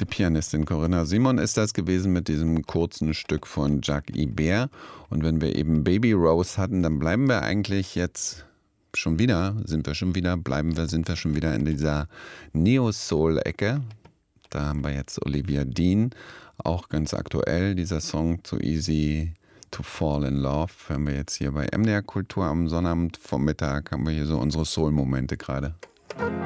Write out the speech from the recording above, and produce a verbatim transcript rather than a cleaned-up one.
Pianistin Corinna Simon ist das gewesen mit diesem kurzen Stück von Jacques Ibert. Und wenn wir eben Baby Rose hatten, dann bleiben wir eigentlich jetzt schon wieder, sind wir schon wieder, bleiben wir, sind wir schon wieder in dieser Neo-Soul-Ecke. Da haben wir jetzt Olivia Dean, auch ganz aktuell, dieser Song Too Easy to Fall in Love. Hören wir jetzt hier bei M D R Kultur am Sonnabend Vormittag, haben wir hier so unsere Soul-Momente gerade.